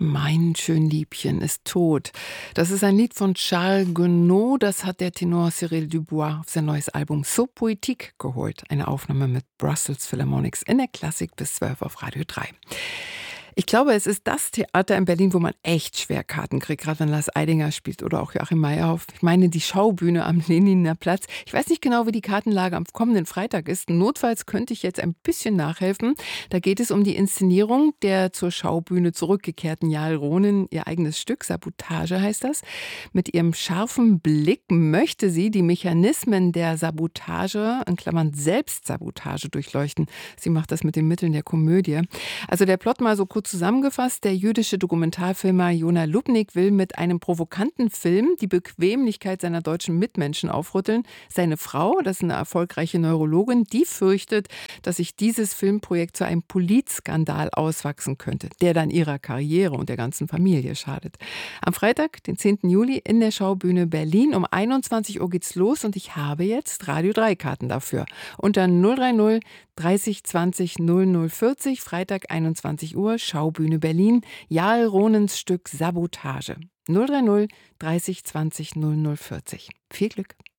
Mein Schönliebchen ist tot. Das ist ein Lied von Charles Gounod. Das hat der Tenor Cyril Dubois auf sein neues Album So Poétique geholt. Eine Aufnahme mit Brussels Philharmonics in der Klassik bis 12 auf Radio 3. Ich glaube, es ist das Theater in Berlin, wo man echt schwer Karten kriegt, gerade wenn Lars Eidinger spielt oder auch Joachim Meyerhoff. Ich meine die Schaubühne am Lehniner Platz. Ich weiß nicht genau, wie die Kartenlage am kommenden Freitag ist. Notfalls könnte ich jetzt ein bisschen nachhelfen. Da geht es um die Inszenierung der zur Schaubühne zurückgekehrten Jael Ronen, ihr eigenes Stück, Sabotage heißt das. Mit ihrem scharfen Blick möchte sie die Mechanismen der Sabotage, in Klammern Selbstsabotage, durchleuchten. Sie macht das mit den Mitteln der Komödie. Also der Plot mal so kurz zusammengefasst: Der jüdische Dokumentarfilmer Yona Lubnik will mit einem provokanten Film die Bequemlichkeit seiner deutschen Mitmenschen aufrütteln. Seine Frau, das ist eine erfolgreiche Neurologin, die fürchtet, dass sich dieses Filmprojekt zu einem Polizskandal auswachsen könnte, der dann ihrer Karriere und der ganzen Familie schadet. Am Freitag, den 10. Juli, in der Schaubühne Berlin. Um 21 Uhr geht's los und ich habe jetzt Radio 3 Karten dafür. Unter 030 30 20 00 40, Freitag 21 Uhr, Schaubühne Berlin, Jael Ronens Stück Sabotage. 030 30 20 00 40. Viel Glück!